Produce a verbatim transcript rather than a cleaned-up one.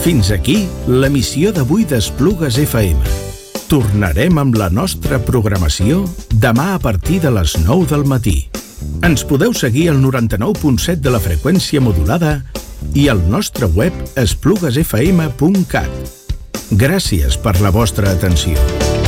Fins aquí l'emissió d'avui d'Esplugues F M. Tornarem amb la nostra programació demà a partir de les nou del matí. Ens podeu seguir al noranta-nou punt set de la freqüència modulada i al nostre web esplugues f m punt cat. Gràcies per la vostra atenció.